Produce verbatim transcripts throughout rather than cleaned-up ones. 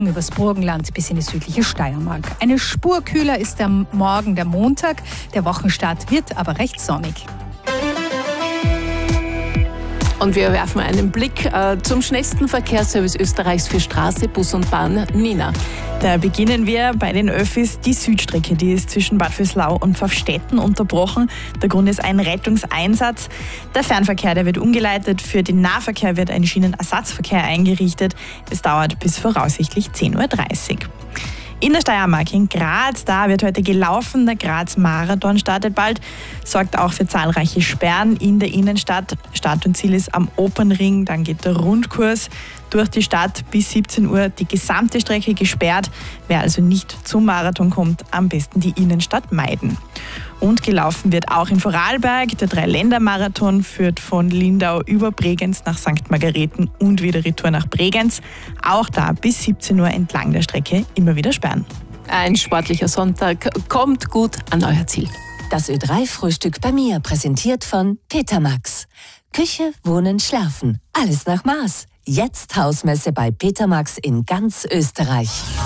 Übers Burgenland bis in die südliche Steiermark. Eine Spur kühler ist der Morgen der Montag. Der Wochenstart wird aber recht sonnig. Und wir werfen einen Blick äh, zum schnellsten Verkehrsservice Österreichs für Straße, Bus und Bahn. Nina. Da beginnen wir bei den Öffis. Die Südstrecke, die ist zwischen Bad Vöslau und Pfaffstätten unterbrochen. Der Grund ist ein Rettungseinsatz. Der Fernverkehr, der wird umgeleitet. Für den Nahverkehr wird ein Schienenersatzverkehr eingerichtet. Es dauert bis voraussichtlich zehn Uhr dreißig. In der Steiermark, in Graz, da wird heute gelaufen. Der Graz-Marathon startet bald, sorgt auch für zahlreiche Sperren in der Innenstadt. Start und Ziel ist am Opernring, dann geht der Rundkurs durch die Stadt bis siebzehn Uhr. Die gesamte Strecke gesperrt. Wer also nicht zum Marathon kommt, am besten die Innenstadt meiden. Und gelaufen wird auch in Vorarlberg. Der Dreiländermarathon führt von Lindau über Bregenz nach Sankt Margareten und wieder retour nach Bregenz. Auch da bis siebzehn Uhr entlang der Strecke immer wieder sperren. Ein sportlicher Sonntag. Kommt gut an euer Ziel. Das Ö drei Frühstück bei mir, präsentiert von Petermax. Küche, Wohnen, Schlafen. Alles nach Maß. Jetzt Hausmesse bei Petermax in ganz Österreich.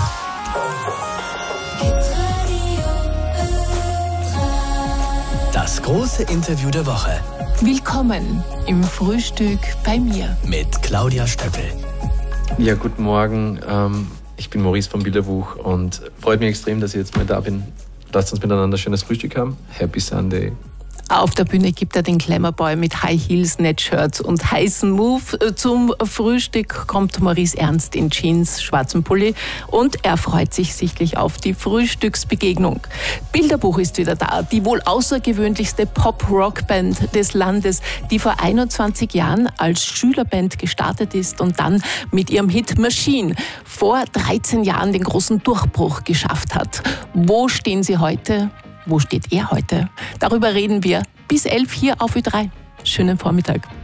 Das große Interview der Woche. Willkommen im Frühstück bei mir. Mit Claudia Stöckel. Ja, guten Morgen. Ähm, ich bin Maurice von Bilderbuch und freut mich extrem, dass ich jetzt mal da bin. Lasst uns miteinander ein schönes Frühstück haben. Happy Sunday. Auf der Bühne gibt er den Glamourboy mit High Heels, Netzshirts und heißen Move. Zum Frühstück kommt Maurice Ernst in Jeans, schwarzem Pulli und er freut sich sichtlich auf die Frühstücksbegegnung. Bilderbuch ist wieder da, die wohl außergewöhnlichste Pop-Rock-Band des Landes, die vor einundzwanzig Jahren als Schülerband gestartet ist und dann mit ihrem Hit Machine vor dreizehn Jahren den großen Durchbruch geschafft hat. Wo stehen sie heute? Wo steht er heute? Darüber reden wir bis elf hier auf Ö drei. Schönen Vormittag.